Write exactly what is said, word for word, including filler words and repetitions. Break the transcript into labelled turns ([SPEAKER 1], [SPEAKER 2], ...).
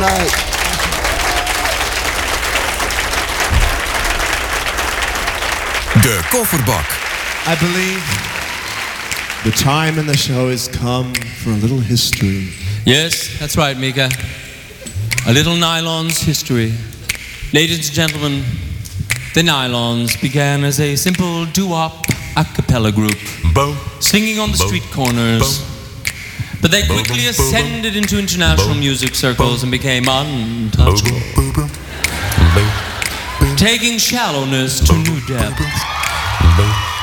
[SPEAKER 1] tonight.
[SPEAKER 2] De Kofferbak.
[SPEAKER 3] I believe the time in the show has come for a little history.
[SPEAKER 4] Yes, that's right, Mika. A little Nylons history. Ladies and gentlemen, the Nylons began as a simple doo-wop a cappella group,
[SPEAKER 2] Boom.
[SPEAKER 4] singing on the
[SPEAKER 2] Boom.
[SPEAKER 4] street corners.
[SPEAKER 2] Boom.
[SPEAKER 4] But they
[SPEAKER 2] Boom,
[SPEAKER 4] quickly
[SPEAKER 2] boom,
[SPEAKER 4] ascended into international
[SPEAKER 2] boom,
[SPEAKER 4] music circles and became
[SPEAKER 2] Boom,
[SPEAKER 4] untouchable,
[SPEAKER 2] boom, boom, boom, boom,
[SPEAKER 4] taking shallowness to new depths.
[SPEAKER 2] boom.